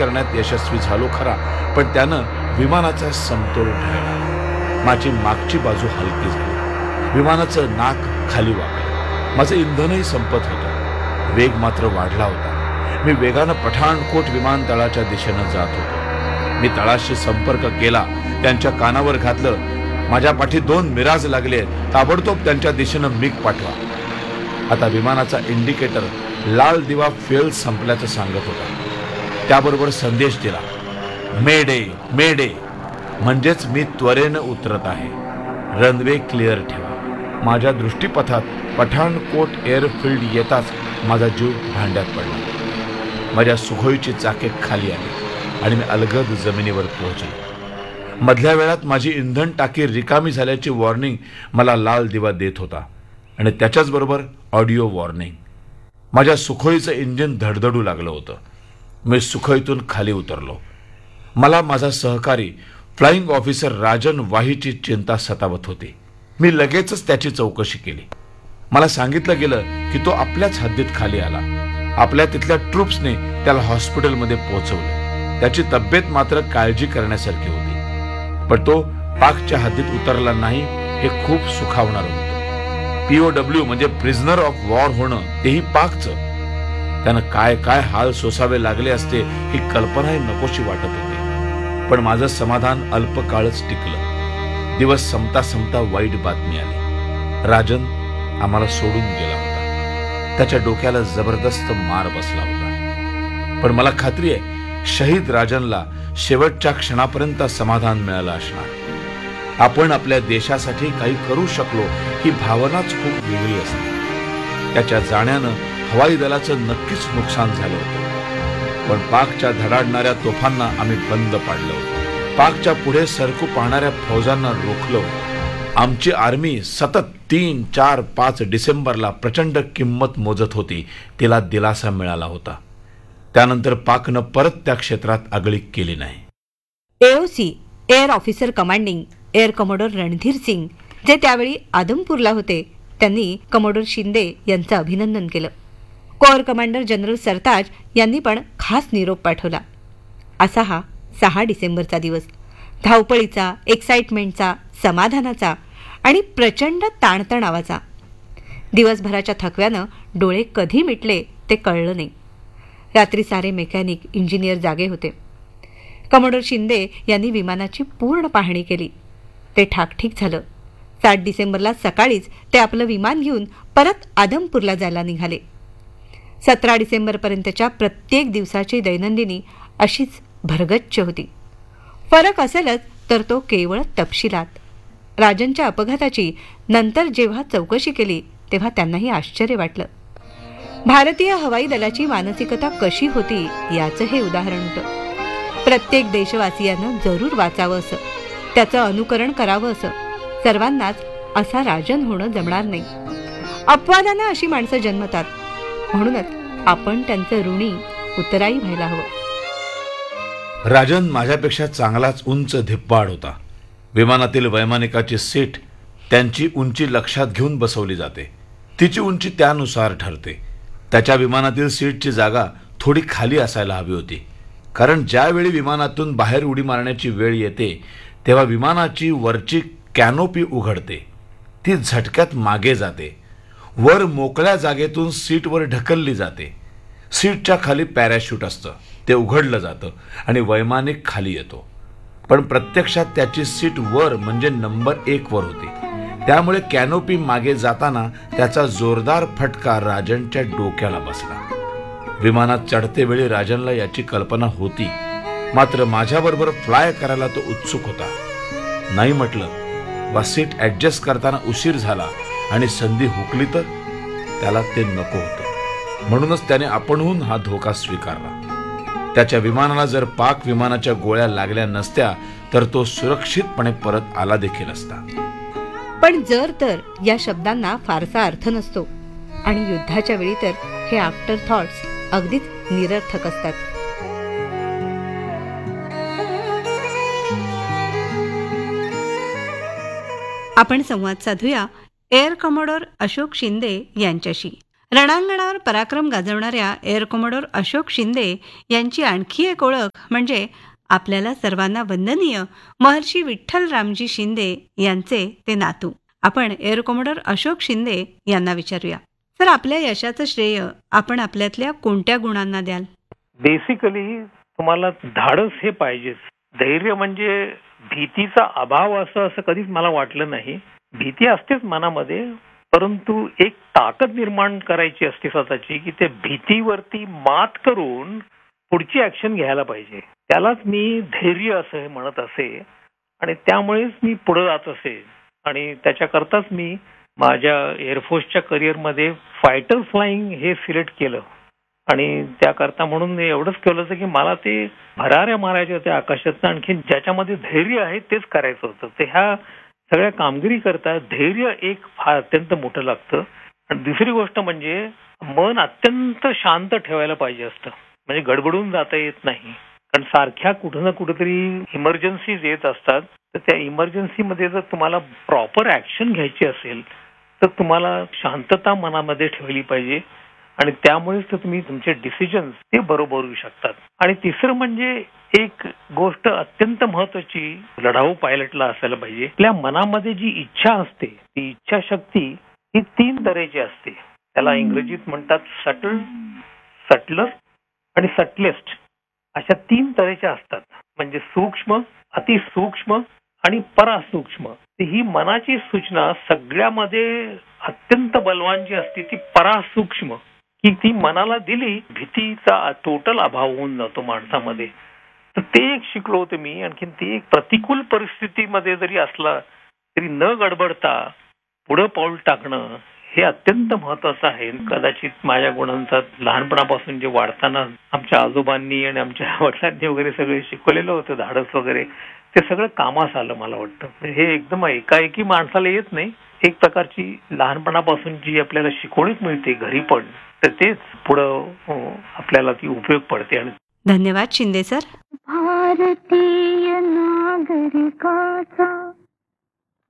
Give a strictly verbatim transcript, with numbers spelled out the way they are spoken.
करण्यात यशस्वी झालो खरा, पण त्यानं विमानाचा समतोल ढळला. माझी मागची बाजू हलकी झाली. विमानाचं नाक खाली वाकलं. माझं इंधनही संपत होतं. वेग मात्र वाढला होता. मी वेगानं पठाणकोट विमानतळाच्या दिशेनं जात होतो. मी तळाशी संपर्क केला. त्यांच्या कानावर घातलं, माझ्या पाठी दोन मिराज लागले. ताबडतोब त्यांच्या दिशेनं मिग पाठवा. आता विमानाचा इंडिकेटर लाल दिवा फ्युएल संपल्याचं सांगत होता. त्याबरोबर संदेश दिला, मेडे मेडे, म्हणजेच मी त्वरेनं उतरत आहे. रनवे क्लिअर ठेवा. माझ्या दृष्टीपथात पठाणकोट एअरफील्ड येताच माझा जीव भांड्यात पडला. माझ्या सुखोईची चाके खाली आली आणि मी अलगद जमिनीवर पोहोचलो. मधल्या वेळात माझी इंधन टाकी रिकामी झाल्याची वॉर्निंग मला लाल दिवा देत होता आणि त्याच्याच बरोबर ऑडिओ वॉर्निंग. माझ्या सुखोईचं इंजिन धडधडू लागलं होतं. मी सुखोईतून खाली उतरलो. मला माझा सहकारी फ्लाइंग ऑफिसर राजन वाहीची चिंता सतावत होती. मी लगेचच त्याची चौकशी केली. मला सांगितलं गेलं की तो आपल्याच हद्दीत खाली आला. आपल्या तिथल्या ट्रूप्सने त्याला हॉस्पिटलमध्ये पोहोचवलं. त्याची तब्येत मात्र काळजी करण्यासारखी होती. पण तो पाकच्या हद्दीत उतरला नाही हे खूप सुखावणार होतं. पीओडब्ल्यू म्हणजे प्रिझनर ऑफ वॉर होणं, तेही पाकचं. त्यानं काय काय हाल सोसावे लागले असते ही कल्पनाही नकोशी वाटत होती. पण माझं समाधान अल्पकाळच टिकलं. दिवस संपता संपता वाईट बातमी आली. राजन आम्हाला सोडून गेला होता. त्याच्या डोक्याला जबरदस्त मार बसला होता. पण मला खात्री आहे शहीद राजनला शेवटच्या क्षणापर्यंत समाधान मिळालं असणार. आपण आपल्या देशासाठी काही करू शकलो ही भावनाच खूप वेगळी असते. त्याच्या जाण्यानं हवाई दलाचं नक्कीच नुकसान झालं होतं. पण पाकच्या धडाडणाऱ्या तोफांना आम्ही बंद पाडलं होतं. पाकच्या पुढे सरकू पाहणाऱ्या फौजांना रोखलं. आमची आर्मी सतत तीन चार पाच डिसेंबरला प्रचंड किंमत मोजत होती. तिला दिलासा मिळाला होता. त्यानंतर पाकनं परत त्या क्षेत्रात आगळीक केली नाही. AOC air officer commanding air commodore Randhir Singh, जे त्यावेळी आदमपूरला होते, त्यांनी कमोडोर शिंदे यांचं अभिनंदन केलं. कोअर कमांडर जनरल सरताज यांनी पण खास निरोप पाठवला. असा हा सहा डिसेंबरचा दिवस धावपळीचा, एक्साइटमेंटचा, समाधानाचा आणि प्रचंड ताणतणावाचा. दिवसभराच्या थकव्यानं डोळे कधी मिटले ते कळलं नाही. रात्री सारे मेकॅनिक, इंजिनियर जागे होते. कमोडोर शिंदे यांनी विमानाची पूर्ण पाहणी केली. ते ठाकठीक झालं. सात डिसेंबरला सकाळीच ते आपलं विमान घेऊन परत आदमपूरला जायला निघाले. सतरा डिसेंबरपर्यंतच्या प्रत्येक दिवसाची दैनंदिनी अशीच भरगच्च होती. फरक असेलच तर तो केवळ तपशिलात. राजनच्या अपघाताची नंतर जेव्हा चौकशी केली तेव्हा त्यांनाही आश्चर्य वाटलं. भारतीय हवाई दलाची मानसिकता कशी होती याचं हे उदाहरण होतं. प्रत्येक देशवासियानं जरूर वाचावं असं, त्याचं अनुकरण करावं असं. सर्वांनाच असा राजन होणं जमणार नाही. अपवादानं अशी माणसं जन्मतात. म्हणूनच आपण त्यांचं ऋणी उतराई व्हायला हवं. राजन माझ्यापेक्षा चांगलाच उंच धिप्पाड होता. विमानातील वैमानिकाची सीट त्यांची उंची लक्षात घेऊन बसवली जाते. तिची उंची त्यानुसार ठरते. त्याच्या विमानातील सीटची जागा थोडी खाली असायला हवी होती. कारण ज्यावेळी विमानातून बाहेर उडी मारण्याची वेळ येते तेव्हा विमानाची वरची कॅनोपी उघडते. ती झटक्यात मागे जाते. वर मोकळ्या जागेतून सीटवर ढकलली जाते. सीटच्या खाली पॅराशूट असतं. ते उघडलं जातं आणि वैमानिक खाली येतो. पण प्रत्यक्षात त्याची सीट वर म्हणजे नंबर एक वर होती. त्यामुळे कॅनोपी मागे जाताना त्याचा जोरदार फटका राजनच्या डोक्याला बसला. विमानात चढते वेळी राजनला याची कल्पना होती. मात्र माझ्याबरोबर फ्लाय करायला तो उत्सुक होता. नाही म्हटलं वा सीट ॲडजस्ट करताना उशीर झाला आणि संधी हुकली तर त्याला ते नको होतं. म्हणूनच त्याने आपणहून हा धोका स्वीकारला. त्याच्या विमानाला जर पाक विमानाच्या गोळ्या लागल्या नसत्या तर तो सुरक्षितपणे परत आला देखील असता. पण जर तर या शब्दांना फारसा अर्थ नसतो आणि युद्धाच्या वेळी तर हे आफ्टर थॉट्स अगदीच निरर्थक असतात. आपण संवाद साधूया एअर कमोडोर अशोक शिंदे यांच्याशी. रणांगणावर पराक्रम गाजवणाऱ्या एअर कमोडोर अशोक शिंदे यांची आणखी एक ओळख म्हणजे आपल्याला सर्वांना वंदनीय महर्षी विठ्ठल रामजी शिंदे यांचे ते नातू. आपण एअर कमोडोर अशोक शिंदे यांना विचारूया. सर, आपल्या यशाचं श्रेय आपण आपल्यातल्या कोणत्या गुणांना द्याल? बेसिकली तुम्हाला धाडस हे पाहिजेच. धैर्य म्हणजे भीतीचा अभाव असं असं कधीच मला वाटलं नाही. भीती असतेच मनामध्ये, परंतु एक ताकद निर्माण करायची असते स्वतःची की त्या भीतीवरती मात करून पुढची ऍक्शन घ्यायला पाहिजे. त्यालाच मी धैर्य असं म्हणत असे आणि त्यामुळेच मी पुढे जात असे. आणि त्याच्याकरताच मी माझ्या एअरफोर्सच्या करिअरमध्ये फायटर फ्लाइंग हे सिलेक्ट केलं. आणि त्याकरता म्हणून एवढंच केलं होतं की मला ते भराऱ्या मारायच्या होत्या आकाशात, आणखी ज्याच्यामध्ये धैर्य आहे तेच करायचं होतं. ते ह्या सगळ्या कामगिरी करता धैर्य एक फार अत्यंत मोठं लागतं. आणि दुसरी गोष्ट म्हणजे मन अत्यंत शांत ठेवायला पाहिजे असतं, म्हणजे गडबडून जाता येत नाही. कारण सारख्या कुठं ना कुठेतरी इमर्जन्सीज येत असतात. तर त्या इमर्जन्सीमध्ये जर तुम्हाला प्रॉपर ऍक्शन घ्यायची असेल तर तुम्हाला शांतता मनामध्ये ठेवली पाहिजे आणि त्यामुळेच तर तुम्ही तुमचे डिसिजन्स ते बरोबर होऊ शकतात. आणि तिसरं म्हणजे एक गोष्ट अत्यंत महत्वाची लढाऊ पायलटला असायला पाहिजे. आपल्या मनामध्ये जी इच्छा असते ती इच्छाशक्ती ही तीन तऱ्हेची असते. त्याला इंग्रजीत म्हणतात सटल, सटलस्ट आणि सटलेस्ट, अशा तीन तऱ्हेच्या असतात. म्हणजे सूक्ष्म, अतिसूक्ष्म आणि परासूक्ष्म. ही मनाची सूचना सगळ्यामध्ये अत्यंत बलवान जी असते ती परासूक्ष्म, की ती मनाला दिली भीतीचा टोटल अभाव होऊन जातो माणसामध्ये. तर ते एक शिकलो होतो मी. आणखीन ते एक प्रतिकूल परिस्थितीमध्ये जरी असला तरी न गडबडता पुढं पाऊल टाकणं हे अत्यंत महत्वाचं आहे. कदाचित माझ्या गुणांचा लहानपणापासून जे वाढताना आमच्या आजोबांनी आणि आमच्या वडिलांनी वगैरे सगळे शिकवलेलं होतं धाडस वगैरे, ते सगळं कामास आलं मला वाटतं. हे एकदम एकाएकी माणसाला येत नाही. एक प्रकारची लहानपणापासून जी आपल्याला शिकवणीच मिळते घरी पण, तर तेच पुढं आपल्याला ती उपयोग पडते. आणि धन्यवाद शिंदे सर. भारतीय नागरिकाचा